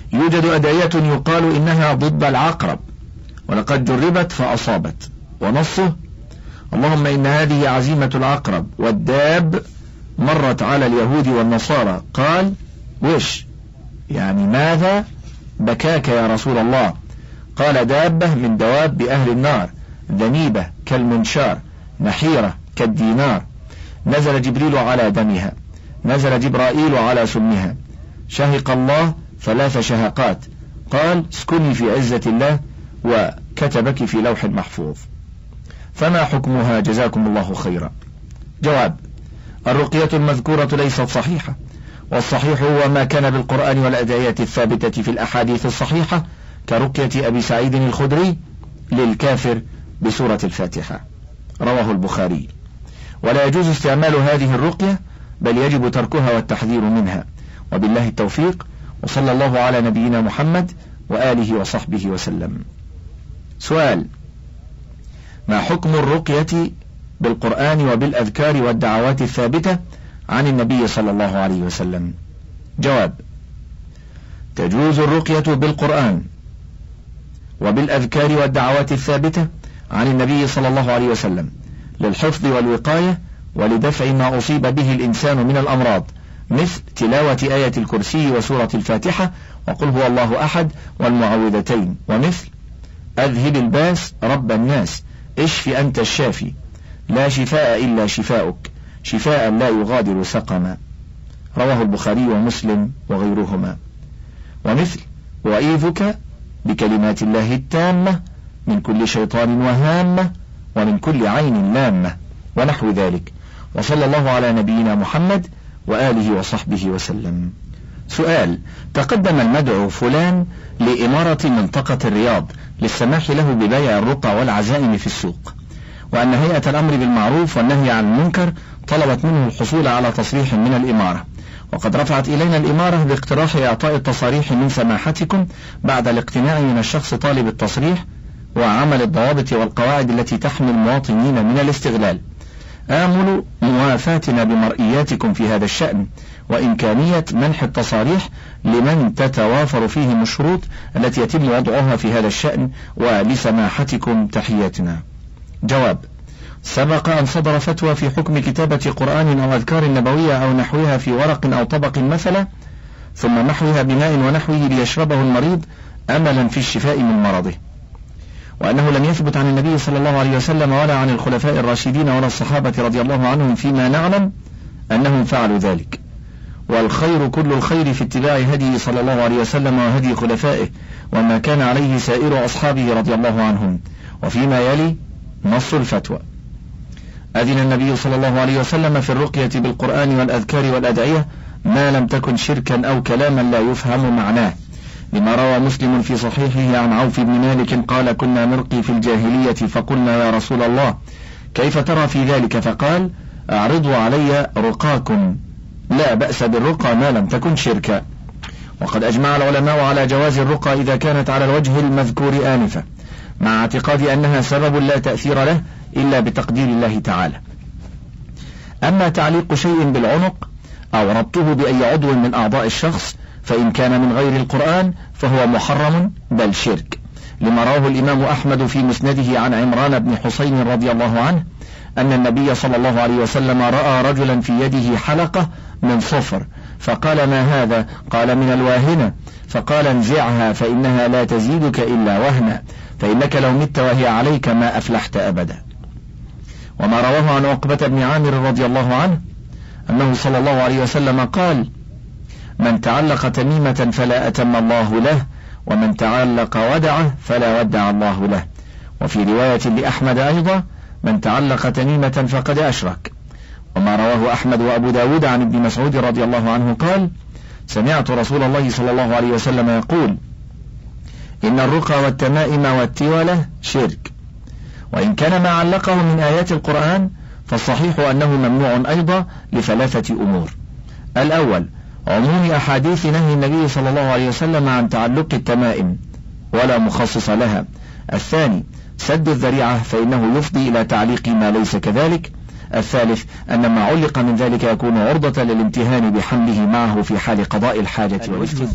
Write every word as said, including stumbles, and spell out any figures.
يوجد أدعية يقال إنها ضد العقرب ولقد جربت فأصابت، ونصه: اللهم إن هذه عزيمة العقرب والداب مرت على اليهود والنصارى. قال: وش يعني ماذا بكاك يا رسول الله؟ قال: دابة من دواب أهل النار، ذنيبة كالمنشار، نحيرة كالدينار، نزل جبريل على دمها، نزل جبرائيل على سمها، شهق الله ثلاث شهقات، قال: اسكني في عزة الله، وكتبك في لوح محفوظ. فما حكمها جزاكم الله خيرا؟ جواب: الرقية المذكورة ليست صحيحة، والصحيح هو ما كان بالقرآن والأدعية الثابتة في الأحاديث الصحيحة كرقية أبي سعيد الخدري للكافر بسورة الفاتحة، رواه البخاري. ولا يجوز استعمال هذه الرقية، بل يجب تركها والتحذير منها، وبالله التوفيق، وصلى الله على نبينا محمد وآله وصحبه وسلم. سؤال: ما حكم الرقية بالقرآن وبالأذكار والدعوات الثابتة عن النبي صلى الله عليه وسلم؟ جواب: تجوز الرقية بالقرآن وبالأذكار والدعوات الثابتة عن النبي صلى الله عليه وسلم للحفظ والوقاية ولدفع ما أصيب به الإنسان من الأمراض، مثل تلاوة آية الكرسي وسورة الفاتحة وقل هو الله أحد والمعوذتين، ومثل أذهب الباس رب الناس، اشف أنت الشافي، لا شفاء إلا شفاؤك، شفاء لا يغادر سقما، رواه البخاري ومسلم وغيرهما. ومثل وأعيذك بكلمات الله التامة من كل شيطان وهامة ومن كل عين لامة، ونحو ذلك. وصلى الله على نبينا محمد وآله وصحبه وسلم. سؤال: تقدم المدعو فلان لإمارة منطقة الرياض للسماح له ببيع الرقى والعزائم في السوق، وأن هيئة الأمر بالمعروف والنهي عن المنكر طلبت منه الحصول على تصريح من الإمارة، وقد رفعت إلينا الإمارة باقتراح إعطاء التصاريح من سماحتكم بعد الاقتناع من الشخص طالب التصريح وعمل الضوابط والقواعد التي تحمي المواطنين من الاستغلال. آمل موافاتنا بمرئياتكم في هذا الشأن وإمكانية منح التصاريح لمن تتوافر فيهم الشروط التي يتم وضعها في هذا الشأن، ولسماحتكم تحياتنا. جواب: سبق أن صدر فتوى في حكم كتابة قرآن أو أذكار نبوية أو نحوها في ورق أو طبق مثلا ثم محوها بماء ونحوه ليشربه المريض أملا في الشفاء من مرضه، وأنه لم يثبت عن النبي صلى الله عليه وسلم ولا عن الخلفاء الراشدين ولا الصحابة رضي الله عنهم فيما نعلم أنهم فعلوا ذلك، والخير كل الخير في اتباع هديه صلى الله عليه وسلم وهدي خلفائه وما كان عليه سائر أصحابه رضي الله عنهم. وفيما يلي نص الفتوى: أذن النبي صلى الله عليه وسلم في الرقية بالقرآن والأذكار والأدعية ما لم تكن شركا أو كلاما لا يفهم معناه، لما روى مسلم في صحيحه عن عوف بن مالك قال: كنا نرقي في الجاهلية فقلنا يا رسول الله كيف ترى في ذلك؟ فقال: أعرضوا علي رقاكم، لا بأس بالرقى ما لم تكن شركا. وقد أجمع العلماء على جواز الرقى إذا كانت على الوجه المذكور آنفا، مع اعتقاد أنها سبب لا تأثير له إلا بتقدير الله تعالى. أما تعليق شيء بالعنق أو ربطه بأي عضو من أعضاء الشخص فإن كان من غير القرآن فهو محرم بل شرك، لما رواه الإمام أحمد في مسنده عن عمران بن حسين رضي الله عنه أن النبي صلى الله عليه وسلم رأى رجلا في يده حلقة من صفر فقال: ما هذا؟ قال: من الواهنة. فقال: انزعها فإنها لا تزيدك إلا وهنا، فإنك لو مت وهي عليك ما أفلحت أبدا. وما رواه عن عقبة بن عامر رضي الله عنه أنه صلى الله عليه وسلم قال: من تعلق تميمة فلا أتم الله له، ومن تعلق ودعه فلا ودع الله له. وفي رواية لأحمد أيضا: من تعلق تميمة فقد أشرك. وما رواه أحمد وأبو داود عن ابن مسعود رضي الله عنه قال: سمعت رسول الله صلى الله عليه وسلم يقول: إن الرقى والتمائم والتولة شرك. وإن كان ما علقه من آيات القرآن فالصحيح أنه ممنوع أيضا لثلاثة أمور: الأول عموم أحاديث نهي النبي صلى الله عليه وسلم عن تعلق التمائم ولا مخصص لها. الثاني سد الذريعة فإنه يفضي إلى تعليق ما ليس كذلك. الثالث أن ما علق من ذلك يكون عرضة للامتهان بحمله معه في حال قضاء الحاجة.